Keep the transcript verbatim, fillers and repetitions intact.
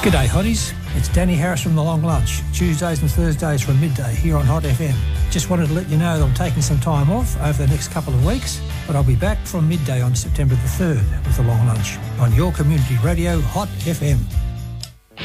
G'day hotties, it's Danny Harris from The Long Lunch, Tuesdays and Thursdays from midday here on Hot F M. Just wanted to let you know that I'm taking some time off over the next couple of weeks, but I'll be back from midday on September the third with The Long Lunch on your community radio, Hot F M.